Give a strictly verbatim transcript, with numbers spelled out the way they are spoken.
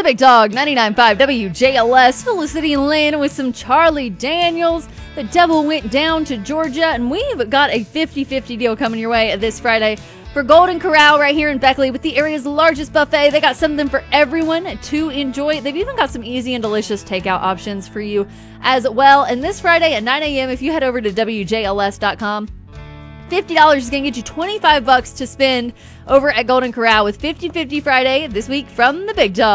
Big Dog ninety-nine point five W J L S, Felicity Lynn with some Charlie Daniels. The Devil Went Down to Georgia, and we've got a fifty-fifty deal coming your way this Friday for Golden Corral right here in Beckley with the area's largest buffet. They got something for everyone to enjoy. They've even got some easy and delicious takeout options for you as well. And this Friday at nine a.m., if you head over to W J L S dot com, fifty dollars is going to get you twenty-five bucks to spend over at Golden Corral with fifty-fifty Friday this week from the Big Dog.